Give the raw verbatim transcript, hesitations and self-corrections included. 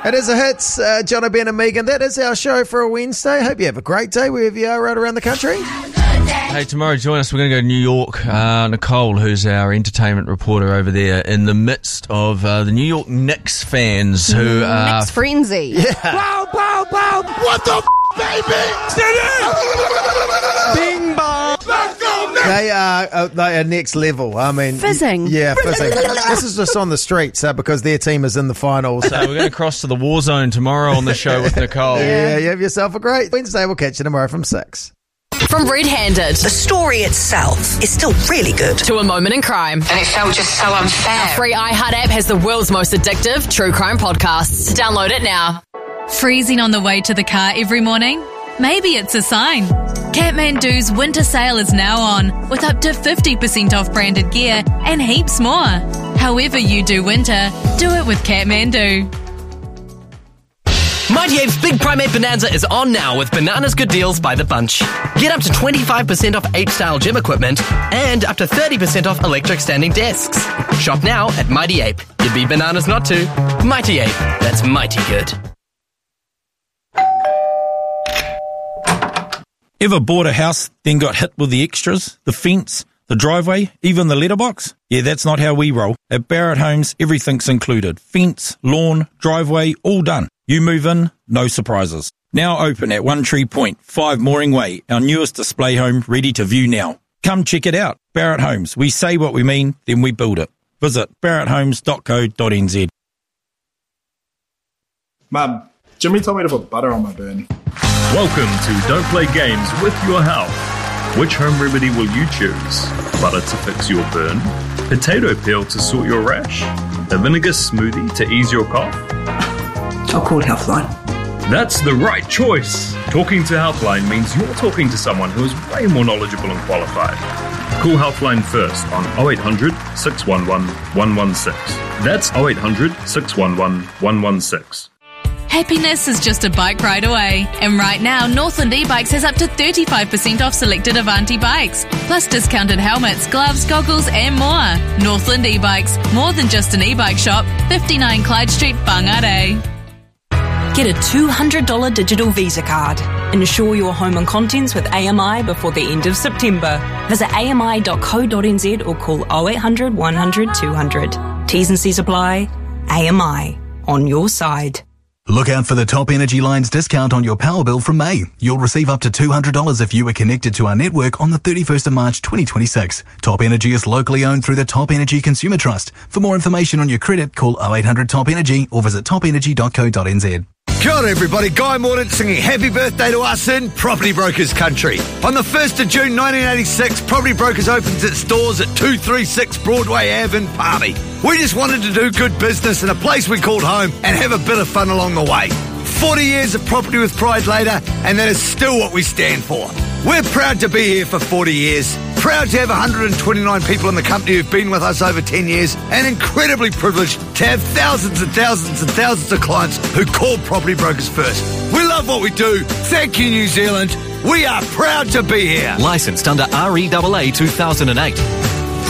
It is a hits, uh, John O'Brien and Megan. That is our show for a Wednesday. Hope you have a great day wherever you are right around the country. Hey, tomorrow join us. We're going to go to New York. Uh, Nicole, who's our entertainment reporter over there, in the midst of uh, the New York Knicks fans who are... Knicks frenzy. Yeah. Pow, pow, pow. What the f***, baby? Bing bong. Let's go, Knicks. They are uh, they are next level. I mean, Fizzing. Yeah, fizzing. This is just on the streets uh, because their team is in the finals. So we're going to cross to the war zone tomorrow on the show with Nicole. Yeah, you have yourself a great Wednesday. We'll catch you tomorrow from six. From Red Handed, The story itself is still really good. to A Moment in Crime. And it felt just so unfair. Free iHeart app has the world's most addictive true crime podcasts. Download it now. Freezing on the way to the car every morning? Maybe it's a sign. Kathmandu's winter sale is now on, with up to fifty percent off branded gear and heaps more. However you do winter, do it with Kathmandu. Mighty Ape's Big Primate Bonanza is on now with Bananas Good Deals by the bunch. Get up to twenty-five percent off Ape-style gym equipment and up to thirty percent off electric standing desks. Shop now at Mighty Ape. You'd be bananas not to. Mighty Ape. That's mighty good. Ever bought a house, then got hit with the extras, the fence, the driveway, even the letterbox? Yeah, that's not how we roll. At Barrett Homes, everything's included. Fence, lawn, driveway, all done. You move in, no surprises. Now open at One Tree Point, five Mooring Way, our newest display home ready to view now. Come check it out. Barrett Homes. We say what we mean, then we build it. Visit barrett homes dot co dot n z. Mum, Jimmy told me to put butter on my burn. Welcome to Don't Play Games with Your Health. Which home remedy will you choose? Butter to fix your burn? Potato peel to sort your rash? A vinegar smoothie to ease your cough? I'll call Healthline. That's the right choice. Talking to Healthline means you're talking to someone who is way more knowledgeable and qualified. Call Healthline first on oh eight hundred, six one one, one one six. That's oh eight hundred, six one one, one one six. Happiness is just a bike ride away. And right now, Northland e-Bikes has up to thirty-five percent off selected Avanti bikes, plus discounted helmets, gloves, goggles and more. Northland e-Bikes, more than just an e-bike shop. fifty-nine Clyde Street, Whangarei. Get a two hundred dollars digital Visa card. Insure your home and contents with A M I before the end of September. Visit a m i dot co dot n z or call oh eight hundred, one hundred, two hundred. T's and C's apply. A M I. On your side. Look out for the Top Energy Line's discount on your power bill from May. You'll receive up to two hundred dollars if you are connected to our network on the thirty-first of March twenty twenty-six. Top Energy is locally owned through the Top Energy Consumer Trust. For more information on your credit, call oh eight hundred top energy or visit top energy dot co dot n z. Kia ora everybody, Guy Mordaunt singing happy birthday to us in Property Brokers country. On the first of June nineteen eighty-six, Property Brokers opens its doors at two thirty-six Broadway Ave in Palmy. We just wanted to do good business in a place we called home and have a bit of fun along the way. forty years of property with pride later, and that is still what we stand for. We're proud to be here for forty years, proud to have one hundred twenty-nine people in the company who've been with us over ten years, and incredibly privileged to have thousands and thousands and thousands of clients who call Property Brokers first. We love what we do. Thank you, New Zealand. We are proud to be here. Licensed under R E A A two thousand eight.